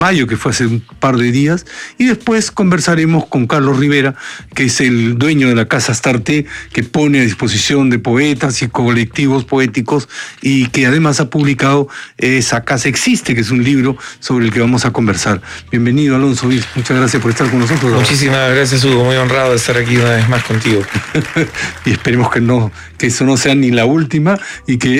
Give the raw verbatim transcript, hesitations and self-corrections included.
Mayo, que fue hace un par de días, y después conversaremos con Carlos Rivera, que es el dueño de la Casa Astarte, que pone a disposición de poetas y colectivos poéticos, y que además ha publicado Esa Casa Existe, que es un libro sobre el que vamos a conversar. Bienvenido, Alonso Viz, muchas gracias por estar con nosotros. Muchísimas gracias, Hugo, muy honrado de estar aquí una vez más contigo. Y esperemos que no, que eso no sea ni la última, y que